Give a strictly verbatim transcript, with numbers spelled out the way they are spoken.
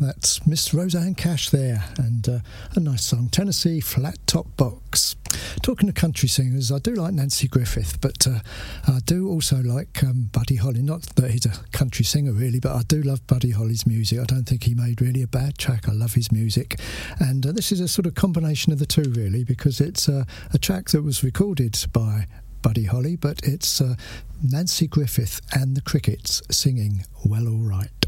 That's Miss Roseanne Cash there, and uh, a nice song, Tennessee Flat Top Box. Talking to country singers, I do like Nancy Griffith, but uh, I do also like um, Buddy Holly. Not that he's a country singer really, but I do love Buddy Holly's music. I don't think he made really a bad track. I love his music, and uh, this is a sort of combination of the two really, because it's uh, a track that was recorded by Buddy Holly, but it's uh, Nancy Griffith and the Crickets singing Well All Right.